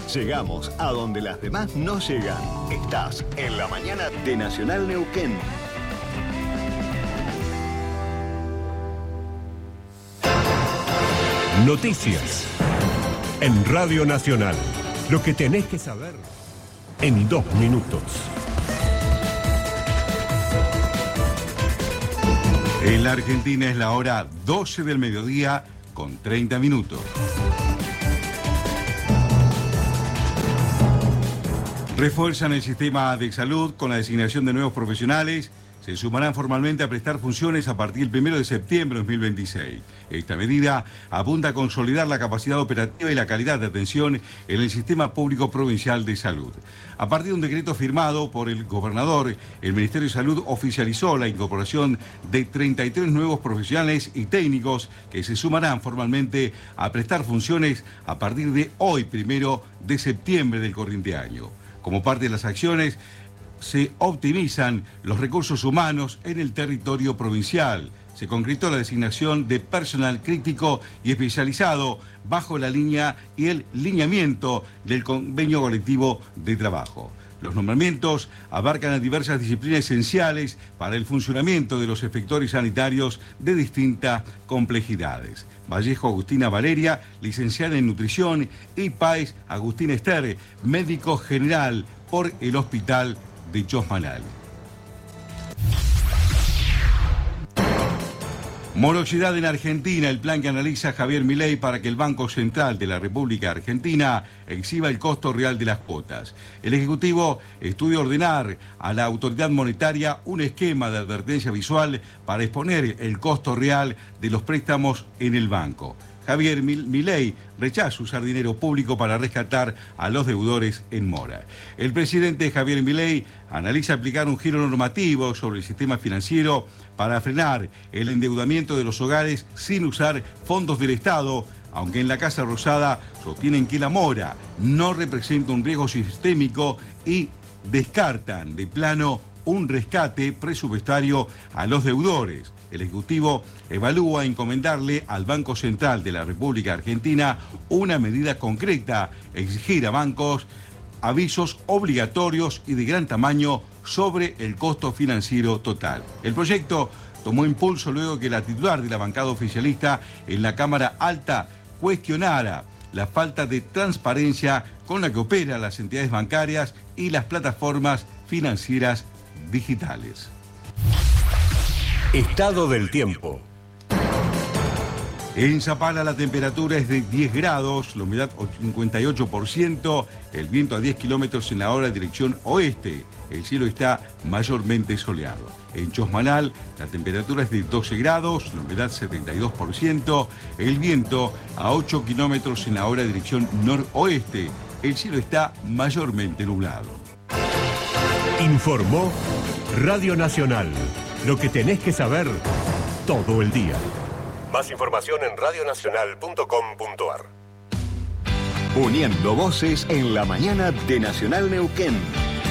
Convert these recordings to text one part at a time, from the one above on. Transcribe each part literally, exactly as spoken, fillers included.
Llegamos a donde las demás no llegan. Estás en la mañana de Nacional Neuquén. Noticias en Radio Nacional. Lo que tenés que saber en dos minutos. En la Argentina es la hora doce del mediodía con treinta minutos. Refuerzan el sistema de salud con la designación de nuevos profesionales. Se sumarán formalmente a prestar funciones a partir del primero de septiembre de dos mil veintiséis. Esta medida apunta a consolidar la capacidad operativa y la calidad de atención en el sistema público provincial de salud. A partir de un decreto firmado por el gobernador, el Ministerio de Salud oficializó la incorporación de treinta y tres nuevos profesionales y técnicos que se sumarán formalmente a prestar funciones a partir de hoy, primero de septiembre del corriente año. Como parte de las acciones, se optimizan los recursos humanos en el territorio provincial. Se concretó la designación de personal crítico y especializado bajo la línea y el lineamiento del convenio colectivo de trabajo. Los nombramientos abarcan a diversas disciplinas esenciales para el funcionamiento de los efectores sanitarios de distintas complejidades. Vallejo Agustina Valeria, licenciada en nutrición, y Páez Agustín Ester, médico general por el Hospital de Chosmalal. Morosidad en Argentina, el plan que analiza Javier Milei para que el Banco Central de la República Argentina exhiba el costo real de las cuotas. El Ejecutivo estudia ordenar a la autoridad monetaria un esquema de advertencia visual para exponer el costo real de los préstamos en el banco. Javier Milei rechaza usar dinero público para rescatar a los deudores en mora. El presidente Javier Milei analiza aplicar un giro normativo sobre el sistema financiero para frenar el endeudamiento de los hogares sin usar fondos del Estado, aunque en la Casa Rosada sostienen que la mora no representa un riesgo sistémico y descartan de plano un rescate presupuestario a los deudores. El Ejecutivo evalúa encomendarle al Banco Central de la República Argentina una medida concreta, exigir a bancos avisos obligatorios y de gran tamaño sobre el costo financiero total. El proyecto tomó impulso luego que la titular de la bancada oficialista en la Cámara Alta cuestionara la falta de transparencia con la que operan las entidades bancarias y las plataformas financieras digitales. Estado del tiempo. En Zapala la temperatura es de diez grados, la humedad cincuenta y ocho por ciento, el viento a diez kilómetros en la hora dirección oeste. El cielo está mayormente soleado. En Chosmalal la temperatura es de doce grados, la humedad setenta y dos por ciento, el viento a ocho kilómetros en la hora dirección noroeste. El cielo está mayormente nublado. Informó Radio Nacional. Lo que tenés que saber todo el día. Más información en radio nacional punto com punto ar. Uniendo voces en la mañana de Nacional Neuquén.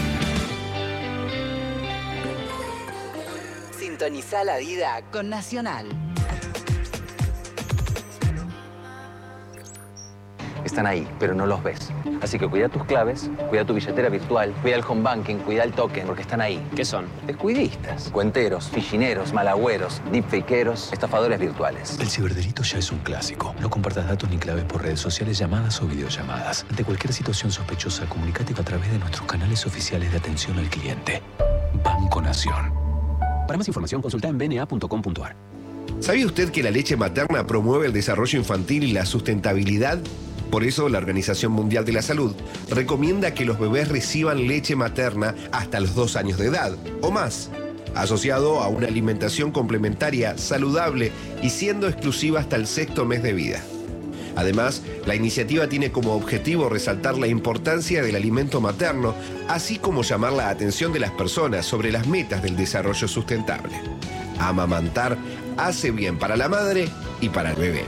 Sintoniza la vida con Nacional. Están ahí, pero no los ves. Así que cuida tus claves, cuida tu billetera virtual, cuida el home banking, cuida el token, porque están ahí. ¿Qué son? Descuidistas, cuenteros, fichineros, malagüeros, deepfakeros, estafadores virtuales. El ciberdelito ya es un clásico. No compartas datos ni claves por redes sociales, llamadas o videollamadas. Ante cualquier situación sospechosa, comunícate a través de nuestros canales oficiales de atención al cliente. Banco Nación. Para más información, consulta en b n a punto com punto ar. ¿Sabía usted que la leche materna promueve el desarrollo infantil y la sustentabilidad? Por eso, la Organización Mundial de la Salud recomienda que los bebés reciban leche materna hasta los dos años de edad o más, asociado a una alimentación complementaria, saludable y siendo exclusiva hasta el sexto mes de vida. Además, la iniciativa tiene como objetivo resaltar la importancia del alimento materno, así como llamar la atención de las personas sobre las metas del desarrollo sustentable. Amamantar hace bien para la madre y para el bebé.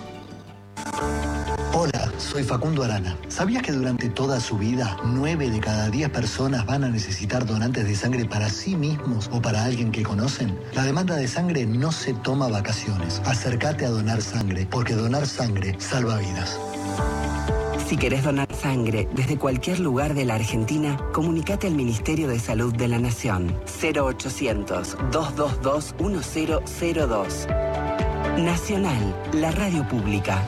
Hola, soy Facundo Arana. ¿Sabías que durante toda su vida, nueve de cada diez personas van a necesitar donantes de sangre para sí mismos o para alguien que conocen? La demanda de sangre no se toma vacaciones. Acércate a donar sangre, porque donar sangre salva vidas. Si querés donar sangre desde cualquier lugar de la Argentina, comunicate al Ministerio de Salud de la Nación. cero ochocientos, dos dos dos, uno cero cero dos. Nacional, la radio pública.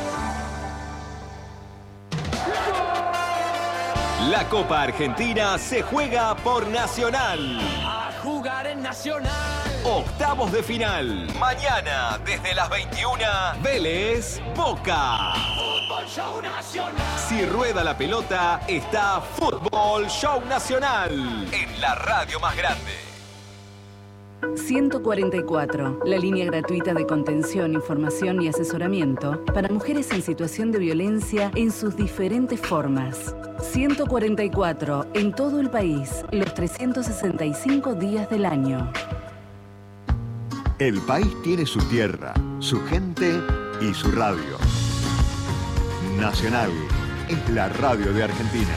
La Copa Argentina se juega por Nacional. A jugar en Nacional. Octavos de final. Mañana, desde las veintiuna, Vélez, Boca. Fútbol Show Nacional. Si rueda la pelota, está Fútbol Show Nacional. En la radio más grande. ciento cuarenta y cuatro, la línea gratuita de contención, información y asesoramiento para mujeres en situación de violencia en sus diferentes formas. ciento cuarenta y cuatro, en todo el país, los trescientos sesenta y cinco días del año. El país tiene su tierra, su gente y su radio. Nacional es la radio de Argentina.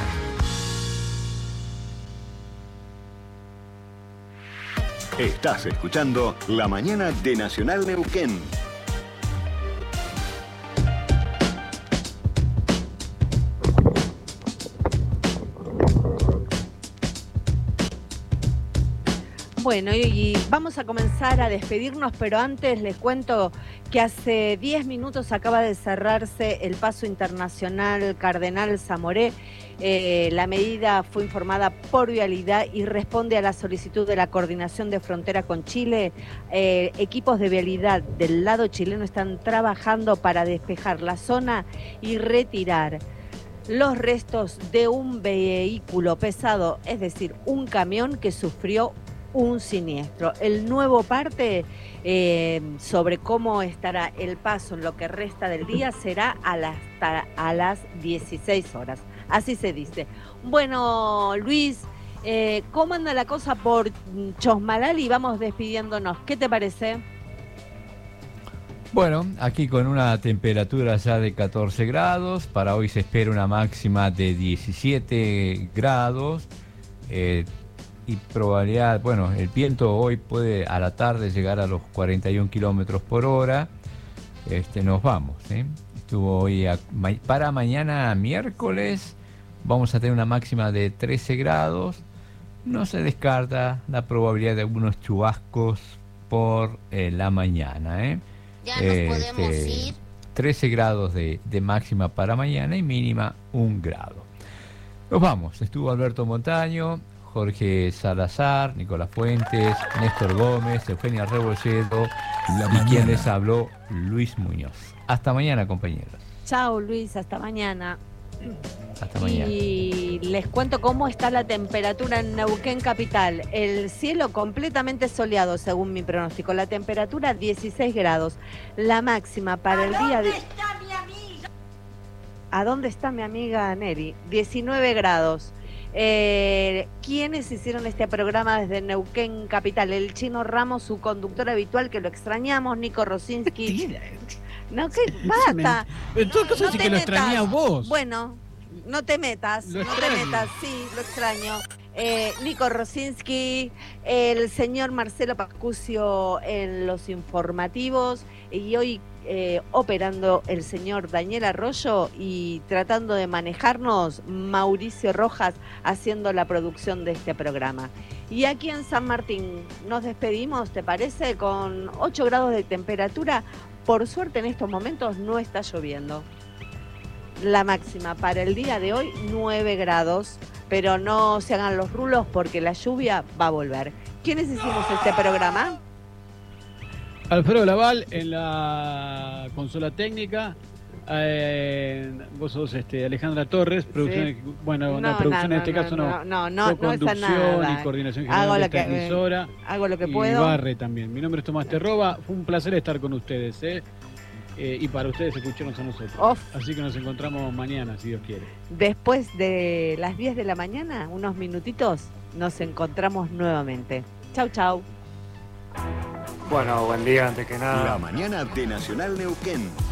Estás escuchando La Mañana de Nacional Neuquén. Bueno, y vamos a comenzar a despedirnos, pero antes les cuento que hace diez minutos acaba de cerrarse el paso internacional Cardenal Zamoré. Eh, la medida fue informada por Vialidad y responde a la solicitud de la Coordinación de Frontera con Chile. Eh, equipos de Vialidad del lado chileno están trabajando para despejar la zona y retirar los restos de un vehículo pesado, es decir, un camión que sufrió un siniestro. El nuevo parte eh, sobre cómo estará el paso en lo que resta del día será a las, a las dieciséis horas. Así se dice. Bueno, Luis, eh, ¿cómo anda la cosa por Chosmalal? Y vamos despidiéndonos. ¿Qué te parece? Bueno, aquí con una temperatura ya de catorce grados. Para hoy se espera una máxima de diecisiete grados. Eh, y probabilidad, bueno, el viento hoy puede a la tarde llegar a los cuarenta y un kilómetros por hora. Este, nos vamos, ¿eh? Estuvo hoy a, para mañana miércoles vamos a tener una máxima de trece grados. No se descarta la probabilidad de algunos chubascos por eh, la mañana, ¿eh? Ya nos este, podemos ir. trece grados de, de máxima para mañana y mínima un grado. Nos vamos. Estuvo Alberto Montaño, Jorge Salazar, Nicolás Fuentes, Néstor Gómez, Eugenia Rebolledo y quien les habló, Luis Muñoz. Hasta mañana, compañeros. Chao, Luis, hasta mañana. Hasta mañana. Y les cuento cómo está la temperatura en Neuquén capital. El cielo completamente soleado, según mi pronóstico. La temperatura dieciséis grados. La máxima para el día de... ¿Dónde está mi amiga? ¿A dónde está mi amiga Neri? diecinueve grados. Eh, ¿Quiénes hicieron este programa desde Neuquén capital? El Chino Ramos, su conductor habitual, que lo extrañamos, Nico Rosinski. No, ¿qué? Basta. En todo caso, No sí te que lo metas. extrañás vos. Bueno, no te metas, Lo no te extraño. metas, sí, lo extraño. Eh, Nico Rosinski, el señor Marcelo Pascucio en los informativos y hoy eh, operando el señor Daniel Arroyo y tratando de manejarnos Mauricio Rojas haciendo la producción de este programa. Y aquí en San Martín nos despedimos, ¿te parece? Con ocho grados de temperatura. Por suerte en estos momentos no está lloviendo. La máxima para el día de hoy, nueve grados. Pero no se hagan los rulos porque la lluvia va a volver. ¿Quiénes hicimos este programa? Alfredo Laval en la consola técnica. Eh, vos sos este, Alejandra Torres, producción, Sí. bueno, No, no, producción no, en este no, caso no, no, no, no, no es conducción nada. y coordinación general Hago de lo esta que- emisora. hago lo que y puedo. Barre también. Mi nombre es Tomás Terroba. Fue un placer estar con ustedes, ¿eh? Eh, y para ustedes escucharnos a nosotros. Off. Así que nos encontramos mañana, si Dios quiere. Después de las diez de la mañana, unos minutitos, nos encontramos nuevamente. Chau, chau. Bueno, buen día antes que nada. La mañana de Nacional Neuquén.